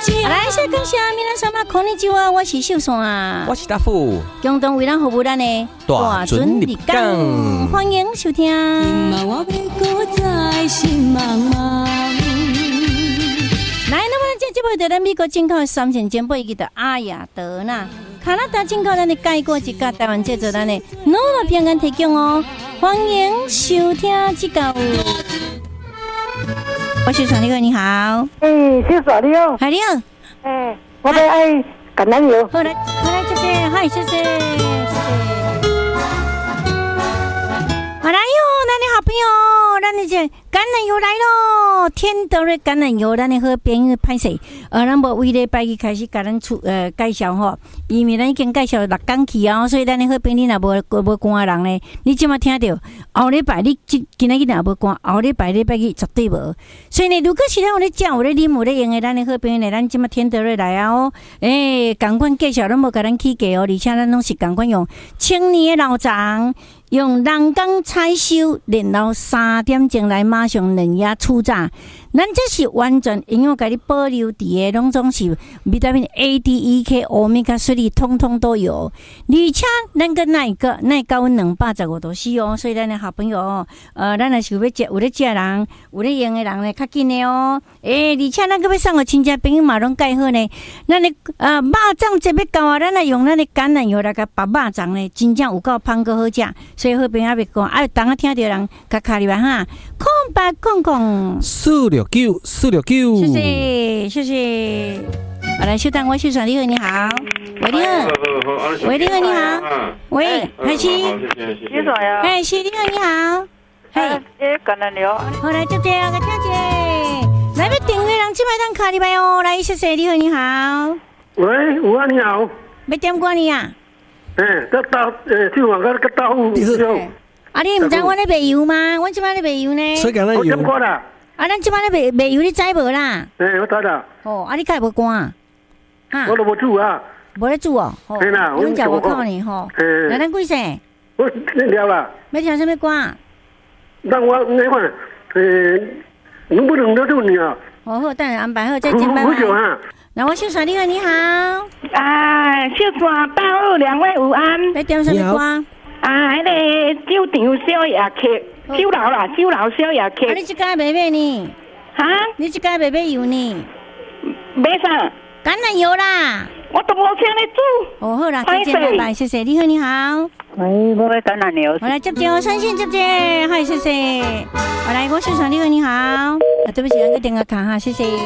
来，谢感谢皆様こんにちは，我是秀山， 我是大富， 共同为咱服务咱的大准日港， 欢迎收听。来，那么这节目在咱美国进口的3件全部以及的阿雅德纳、加拿大进口咱的介国一家台湾制作咱的努力平安提供哦，欢迎收听这个。我是爽，你好，你好。 是爽你好。 嗨，你好。 我要爱橄榄油。 好来，谢谢，嗨，谢谢。好来哟，咱的好朋友，咱的这橄榄油来咯，天德的橄榄油，咱的好朋友歹势，咱无为礼拜一开始甲咱介绍吼，因为咱已经介绍6天去啊，所以咱的好朋友若无赶人咧，你即马听到后礼拜你今仔日若无赶，后礼拜一绝对无。所以呢，如果是咱有咧食、有咧啉、有咧用的，咱的好朋友呢，咱即马天德瑞来啊哦，共款介绍，咱无甲咱起价哦，而且咱拢是共款用青年的老长。用人工采收，然后3点钟来马上冷压出榨，咱这是完全营养给你保留伫的，拢总是 vitamin A、D、E、K、欧米伽3通通都有，而且咱个耐高温215度 C 哦，所以咱的好朋友哦，咱若是有咧食人，有咧用的人呢，较紧的哦，而且咱个要送个亲戚朋友嘛，拢介好呢，咱的肉粽节要到啊，咱来用咱的橄榄油来甲拔肉粽呢，真正有够芳个好食。所以好朋友要讲，当我听到人甲卡里边哈，0800469，谢谢。好来，秀丹，我秀爽，你好，你好，喂，你好，喂，你好，你好，喂，海西， 你爽呀？ 海西，你好，你好，嘿， 橄榄油。 好来，接个听者，来要订阅人即摆当卡里边哦，来，谢谢，你好，你好， 喂，午安，你好。 要点歌呢啊？ 去往个大户。 啊，你唔知我咧卖油吗？我即摆咧卖油呢。 所以橄榄油。 我点过啦。 啊，咱即摆咧卖油，你知无啦？ 我知啦。 哦，啊，你敢无关啊？哈， 我都无煮啊。 无咧煮哦。 对啦， 我食外口呢吼。来，咱几岁？ 我了啦。 要听什么歌？ 那我你看，能不能得住你啊？ 哦，好，等下安排好再见，拜拜。那我秀爽，你好，你好。 秀爽大二2位午安。 要点什么歌？ 迄个酒场小夜曲，酒楼小夜曲。 啊，你即家卖呢？ 哈？ 你即家卖油呢？ 买啥？ 橄榄油啦。 我都无请你煮。 哦，好啦，再见，拜拜，谢谢。你好，你好。 喂，我要橄榄油。 我来接电，专线接电，嗨，谢谢。我来，我秀爽，你好，你好。对不起，那个电话卡哈，谢谢。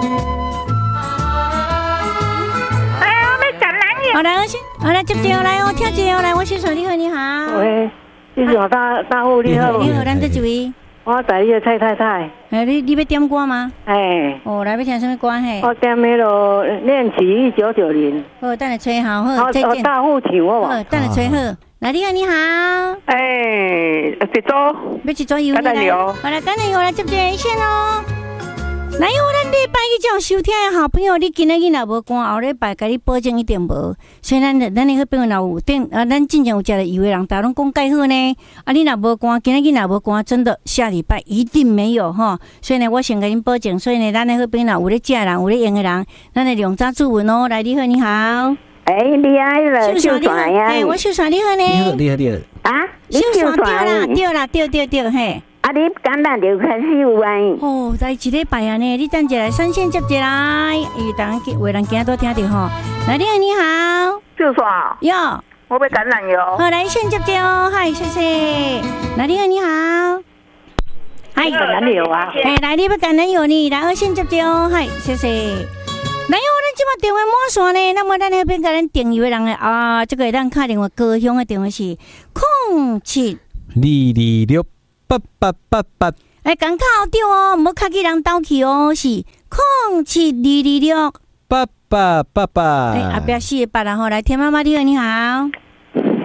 好来，好来接电话来哦，听电话来，我秀爽，你好，你好。 喂，你好，大户你好。 你好，咱这一位。 我在你的蔡太太。 你要点歌吗？哦，来要听什么歌嘿？ 我点那个恋曲1990。 好，等下吹好，好，再见。 大户唱我。 好，等下吹好。来，你好，你好。 一组。 要一组油来。好来，橄榄油来接电线哦。来哟，咱礼拜一这样收听的好朋友，你今仔日若无赶，后礼拜甲你保证一定无。所以咱的好朋友若有咱之前有食的油的人，大家拢讲介好呢。啊，你若无赶，今仔日若无赶，真的下礼拜一定没有哈。所以呢，我先甲恁保证。所以呢，咱的好朋友有咧食人，有咧用的人，咱的量早注文哦。来，你好，你好。 你爱了，秀爽呀！ 我秀爽，你好呢？ 你好。 啊， 秀爽对啦，对嘿。 啊，你橄榄油开始有啊？ 哦，在一礼拜啊呢，你等一下3线接一来，伊当为人今仔都听到吼。来，你好，你好， 秀爽哟， 我要橄榄油。 好，来线接哦，嗨，谢谢。来，你好，你好， 嗨，橄榄油啊！ 来，你要橄榄油呢？来，2线接哦，嗨，谢谢。来哟，咱即马电话满线呢，那么咱那边甲咱订油的人啊，这个咱敲电话高雄的电话是0722268888。刚敲对哦，唔好敲去人兜去哦，是0722268888。后壁4个8啦吼，来田妈妈你好，你好。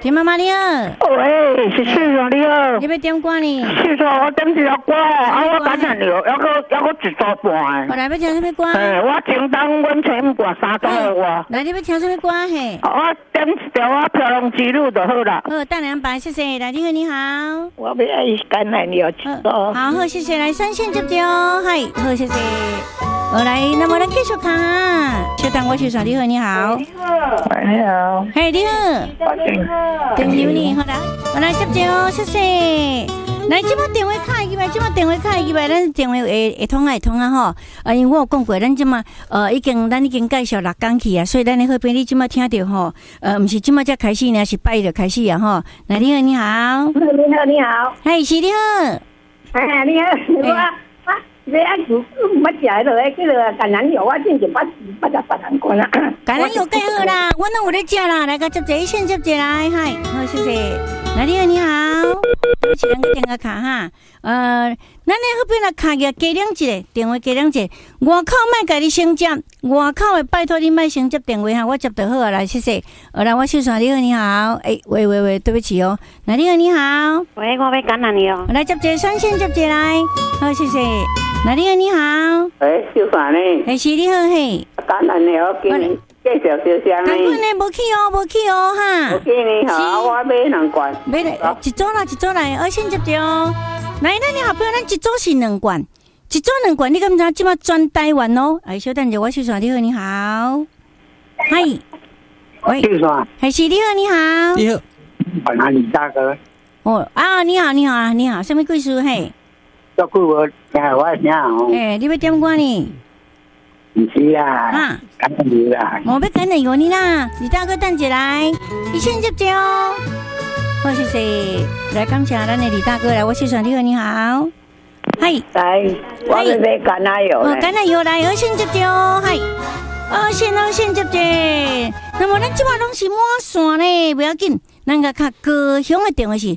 田妈妈你好， 喂，是啊，你好。 你要点歌呢？ 是啊，我点一条歌，我感染了，还佫一组半。 后来要听什么歌？ 我情当阮千挂三组的我。 来，你要听什么歌嘿？ 我点一条我飘浪之路就好啦。 好，等两百，谢谢。来，你好。 我要爱感染了， 好，谢谢。来，三线接接哦，嗨，好，谢谢。好，来，那么咱继续看，小唐，我是说你好，你好。 你好。 嘿，你好。电话呢？好啦，我来接接哦，谢谢。来，即马电话卡入来，咱电话会通啊吼。因为我有讲过，咱即马咱已经介绍6天去啊，所以咱的好朋友你即马听到吼，毋是即马才开始呢，是8月就开始啊吼。来，你好，你好。 你好。 嘿，是你好。 你好，你爱煮乜食迄落迄个橄榄油，我进去捌人过啦。 橄榄油介好啦，我拢有咧食啦，来个接一线接一来，嗨，好谢谢。来，你好，你好，对不起，咱个电话卡哈，咱咧迄边来卡个加两一个电话加两一个，外口莫甲你先接，外口的拜托你莫先接电话哈，我接就好啊，来谢谢。来，我小帅，你好，你好，喂，对不起哦，来，你好，你好， 喂，我要橄榄油， 来接一三线接一来，好谢谢。来，你好，你好， 小帅呢？ 是你好嘿， 橄榄油给你介绍小香呢？ 赶快呢，无去哦哈。 OK 呢，好，我买2罐。 买来一组来，我先接着哦。来，咱的好朋友，咱一组是2罐，一组2罐，你敢知即马全台湾哦？哎，小等者，我小帅，你好，你好，嗨，喂， 小帅， 还是你好，你好， 你好， 我哪里大哥？ 哦啊，你好，什么贵事嘿？ 照顾我，听我听哦。 你要点歌呢？ 唔是啦，橄榄油啦。 我要橄榄油你啦，你大哥等者来，一线接着哦。好，谢谢。来，感谢咱的李大哥来，我小帅，你好，你好，嗨。 来，我要买橄榄油。 橄榄油来，二线接着哦，嗨，二线接着。那么咱即马拢是满线呢，不要紧。咱个较高雄的电话是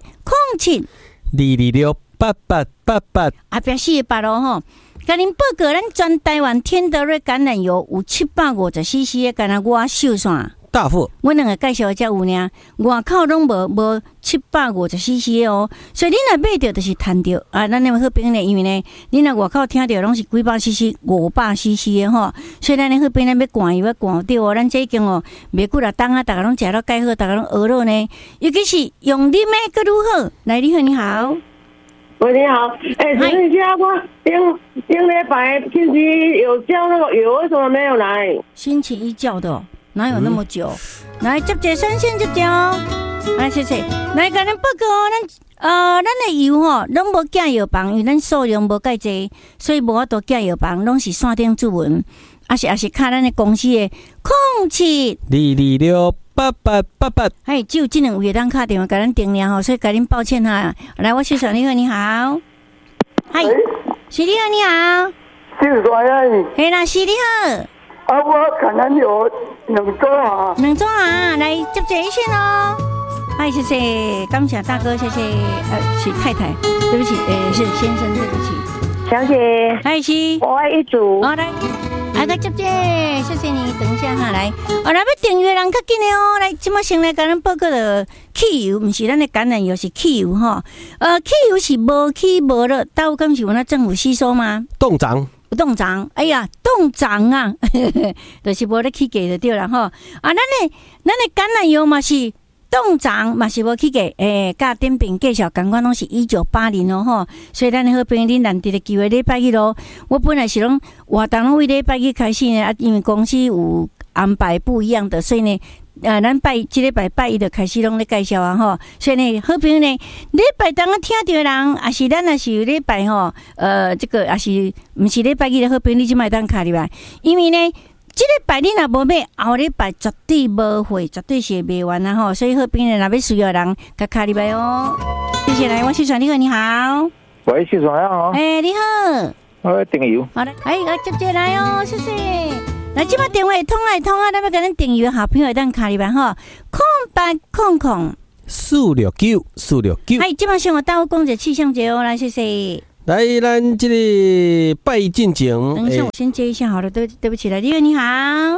2268888， 后壁48咯吼。甲恁报告，咱全台湾天德瑞橄榄油有750cc的橄榄我手线。 大富， 我两个介绍才有呢，外口拢无750cc 的哦，所以你若买到就是赚到啊！咱那么好朋友呢，因为呢，你若外口听到拢是几百 cc、500cc 的吼，所以咱的好朋友要灌油要灌掉哦。咱这已经哦，袂几啦冬啊，大家拢食到介好，大家拢学了呢。尤其是用啉的更如何？来，你好，你好。 喂，你好，请问一下，我上礼拜星期一有叫那个油，为什么没有来？ 星期一叫的、哦，哪有那么久？来，接着三线接着哦，来谢谢，来甲咱报告哦，咱的油吼，拢无寄药房，因为咱数量无介济，所以无法度寄药房，拢是线顶注文，也是靠咱的公司的0722688888，嘿，只有这2位当打电话甲咱订了吼，所以甲恁抱歉哈。来，我小小你好，你好，嗨，是你好，你好， 小帅啊， 嘿啦，是你好。 我橄榄油2组啊 ，2组啊，来接这一线哦。嗨，谢谢，感谢大哥，谢谢，是太太，对不起，是先生，对不起， 小姐， 嗨，是， 我爱一组， 好来，个接，谢谢你，等一下哈，来，来要订阅人较紧的哦，来，今麦先来跟咱报告的汽油，不是咱的橄榄油，是汽油哈，汽油是无起无落，到敢是我那政府吸收吗？冻涨，哎呀，冻涨啊，就是无咧起价就对了吼。咱的橄榄油嘛是冻涨，嘛是无起价，甲顶边介绍感官拢是1980哦吼。所以咱的好朋友恁难得的机会礼拜一咯。我本来是拢活动拢为礼拜一开始呢，因为公司有安排不一样的，所以呢。咱这礼拜拜一就开始拢咧介绍啊吼，所以呢，好朋友呢，礼拜当听到人，也是咱也是礼拜吼，这个也是毋是礼拜一的好朋友，你就买当卡入来，因为呢，这礼拜你若无买，后礼拜绝对无货，绝对是卖完啊吼，所以好朋友若要需要人，甲卡入来哦。谢谢来，我小川你好，你好， 喂，小帅好， 你好， 我订油， 好的，接着来哦，谢谢。来，即摆电话通啊，咱要甲咱订阅好朋友当卡里边吼 ，0800-469-469。 哎，即摆先我带我讲者气象节哦，来谢谢。 来，咱这个拜进前， 等一下，我先接一下好了，对不起了，你好，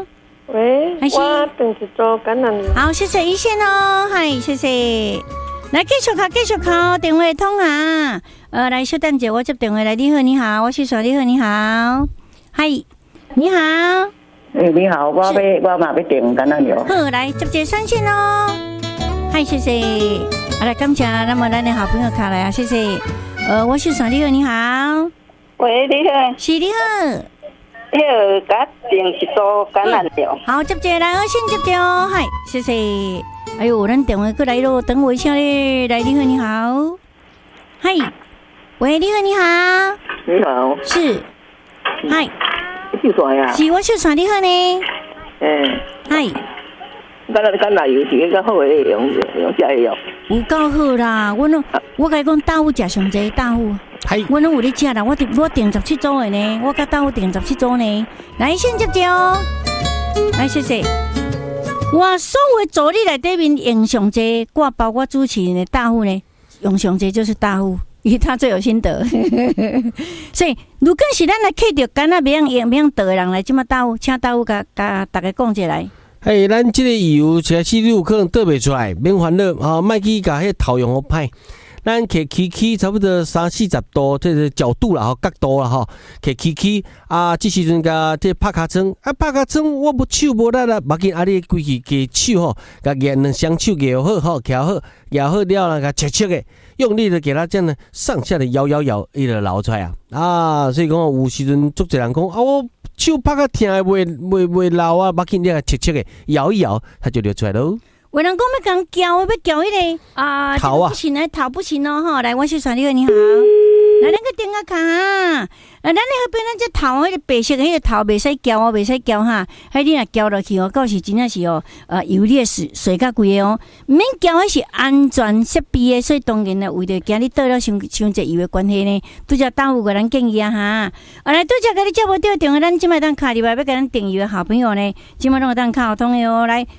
喂， 还是我等一组橄榄油。 好，谢谢一线哦，嗨，谢谢。来继续考，电话通啊。来稍等者，我接电话来。你好，你好，我是说你好，你好，嗨，你好。 你好，我嘛要订橄榄油。 好，来接接三线哦。嗨，谢谢。来，感谢那么咱的好朋友卡来啊，谢谢。我是说你好，你好。 喂，你好。 是你好。 迄个订一组橄榄油。 好，接接来，我先接接哦，嗨，谢谢。哎呦，咱电话过来咯，等我一下咧。来，你好，你好，嗨，喂，你好，你好， 你好， 是，嗨， 秀才呀？ 是，我秀才，你好呢？嗨， 橄榄油是迄个好诶，用食诶药。 有够好啦，我甲你讲，豆腐食上济，豆腐。我拢有咧食啦，我订17组的呢，我甲豆腐订17组呢。来，先接接哦，来，谢谢。我所有的助理内底面用上济，我包括主持人的豆腐呢，用上济就是豆腐，因为他最有心得。所以，如果是咱来客着干那免倒的人来，即么豆腐，请豆腐甲大家讲一下来。 咱这个油其实你有可能倒袂出来，免烦恼哈，莫去甲迄头用好歹。咱摕起差不多30-40度，这个角度啦，角度啦，摕起啊，这时阵甲这拍卡针拍卡针，我手无力啦，目镜你规气加手甲举两双手举好翘好，举好了啦，甲切的，用力的给它这样呢，上下的摇，伊就流出来啊！所以讲有时阵足侪人讲我手拍甲疼的袂流啊，目镜你甲切的摇一摇，它就流出来咯。 有人讲要讲叫，要叫迄个头啊，不行头不行哦吼！来，我是传你好，你好，来咱个点个卡，咱那边咱这头迄个白色的迄个头袂使叫哦，袂使叫哈，迄你若叫落去哦，到时真正是哦，油裂水甲贵的哦，毋免叫，迄是安全设备的，所以当然啦，为着惊你倒了伤济油的关系呢，拄则豆腐个咱建议啊哈，来拄则甲你接无到电话，咱即摆当卡入来要甲咱订油的好朋友呢，即摆拢有当卡通的哦，来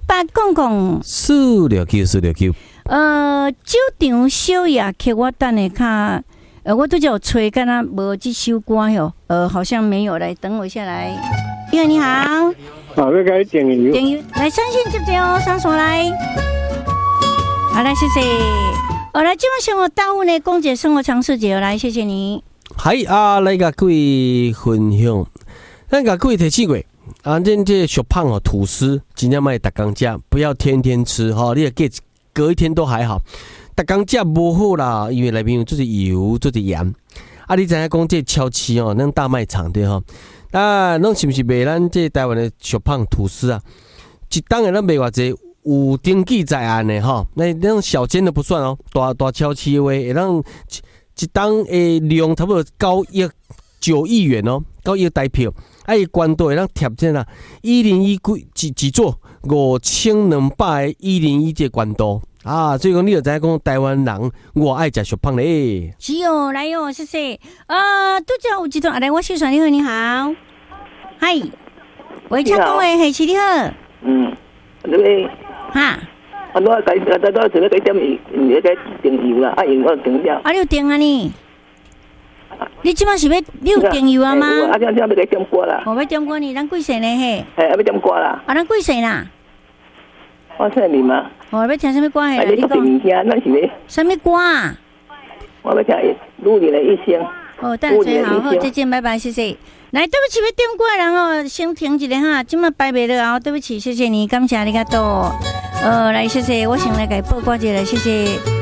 0800。 469。 酒场小夜曲，我等下看，我都叫吹，敢若无这首歌哟。好像没有来，等我一下来。你好，你好。 要给点油。 点油，来三线接接哦，上手来。好，来谢谢。来，今晚生活豆腐呢，讲解生活常识节，来谢谢你。 来甲各位分享，咱甲各位提醒过。咱这小胖哦，吐司尽量卖逐工食，不要天天吃哈。你隔一天都还好，逐工食无好啦，因为内面有就是油，就是盐。你知影讲这超市哦，咱大卖场对吼。拢是不是卖咱这台湾的小胖吐司啊？一档的咱卖偌济，有登记在案的吼。那种小间的不算哦，大超市的话，会当一档的量差不多9亿元哦，9亿台票。伊关岛会当贴这啦，101几座5200-101这关岛啊，所以讲你就知影讲台湾人我爱食小胖嘞。 是哦，来哦，谢谢。拄则有一段，来，我秀传你好，你好，嗨，喂，请讲诶，嘿，是你好。 你哈。 我准备点那个订油啦，用我订了。 你有订啊你？你即摆是你有订油啊吗？ 这要给点歌啦。 要点歌呢，咱几岁呢？嘿。 要点歌啦。 咱几岁啦？ 我姓林嘛。 要听什么歌？嘿， 你讲。咱是咧。 什么歌啊？ 我要听《路人的一生》。 等下好，好，再见，拜拜，谢谢。来，对不起，要点歌的人哦，先停一下哈，即摆摆袂了哦，对不起，谢谢你，感谢你个多。来，谢谢，我先来给报歌一下，谢谢。